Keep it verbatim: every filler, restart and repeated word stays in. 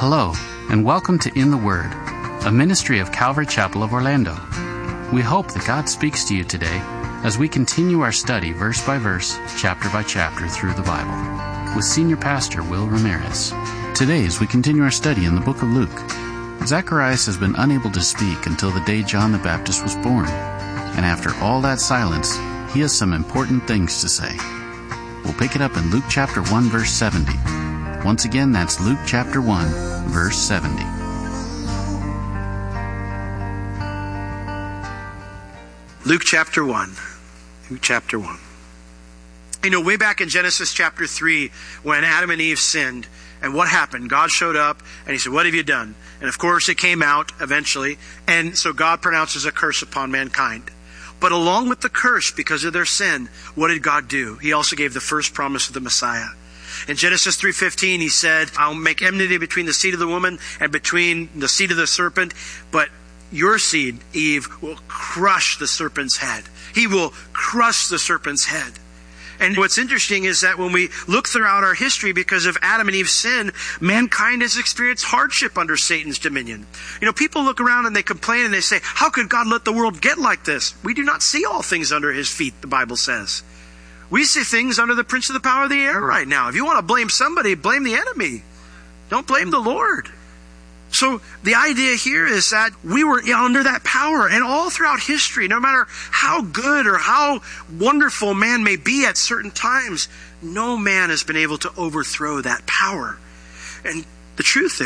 Hello, and welcome to In the Word, a ministry of Calvary Chapel of Orlando. We hope that God speaks to you today as we continue our study verse by verse, chapter by chapter through the Bible, with Senior Pastor Will Ramirez. Today, as we continue our study in the book of Luke, Zacharias has been unable to speak until the day John the Baptist was born, and after all that silence, he has some important things to say. We'll pick it up in Luke chapter one, verse seventy. Once again, that's Luke chapter one, verse seventy. Luke chapter one. Luke chapter one. You know, way back in Genesis chapter three, when Adam and Eve sinned, and what happened? God showed up, and he said, "What have you done?" And of course, it came out eventually, and so God pronounces a curse upon mankind. But along with the curse, because of their sin, what did God do? He also gave the first promise of the Messiah. In Genesis three fifteen, he said, "I'll make enmity between the seed of the woman and between the seed of the serpent, but your seed, Eve, will crush the serpent's head." He will crush the serpent's head. And what's interesting is that when we look throughout our history, because of Adam and Eve's sin, mankind has experienced hardship under Satan's dominion. You know, people look around and they complain and they say, "How could God let the world get like this?" We do not see all things under his feet, the Bible says. We see things under the prince of the power of the air right now. If you want to blame somebody, blame the enemy. Don't blame the Lord. So the idea here is that we were under that power, and all throughout history, no matter how good or how wonderful man may be at certain times, no man has been able to overthrow that power. And the truth